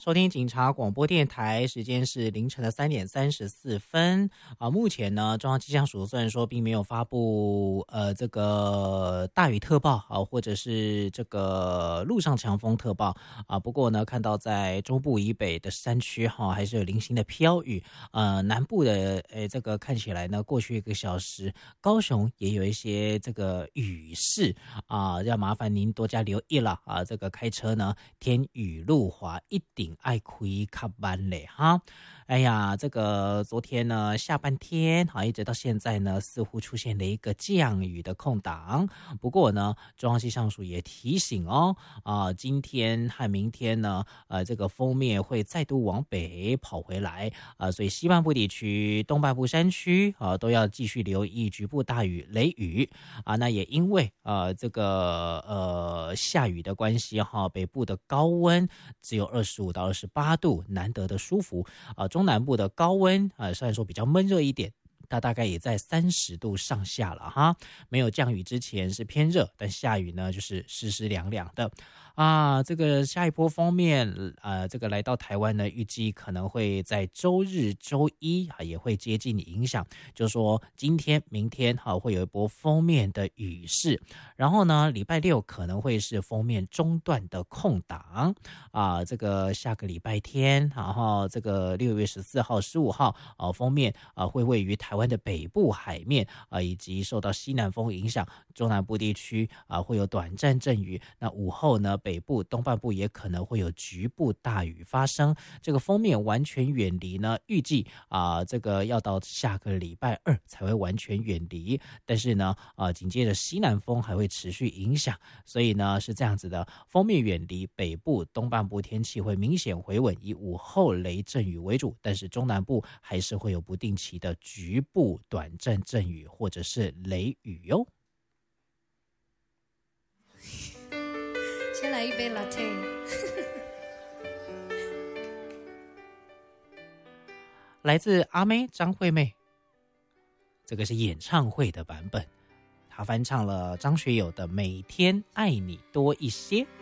收听警察广播电台，时间是凌晨的3:34目前呢，中央气象署虽然说并没有发布这个大雨特报或者是这个陆上强风特报不过呢，看到在中部以北的山区还是有零星的飘雨，南部的这个看起来呢，过去1个小时，高雄也有一些这个雨势要麻烦您多加留意了这个开车呢，天雨路滑，一定爱开较慢嘞哈。哎呀，这个昨天呢下半天一直到现在呢，似乎出现了一个降雨的空档。不过呢，中央气象署也提醒今天和明天呢，这个锋面会再度往北跑回来所以西半部地区、东半部山区都要继续留意局部大雨、雷雨那也因为这个下雨的关系北部的高温只有25到28度，难得的舒服中南部的高温虽然说比较闷热一点，它大概也在30度上下了哈。没有降雨之前是偏热，但下雨呢就是湿湿凉凉的这个下一波锋面这个来到台湾呢，预计可能会在周日、周一也会接近影响，就是说今天、明天会有一波锋面的雨势，然后呢，礼拜六可能会是锋面中断的空档这个下个礼拜天，然后这个6月14号、15号锋面会位于台湾的北部海面以及受到西南风影响，中南部地区会有短暂阵雨，那午后呢，北部、东半部也可能会有局部大雨发生。这个锋面完全远离呢，预计这个要到下个礼拜2才会完全远离。但是呢，紧接着西南风还会持续影响，所以呢是这样子的，锋面远离，北部、东半部天气会明显回稳，以午后雷阵雨为主，但是中南部还是会有不定期的局部短暂阵雨或者是雷雨哟。 先来一杯 latte 来自阿妹张惠妹，这个是演唱会的版本，她翻唱了张学友的《每天爱你多一些》。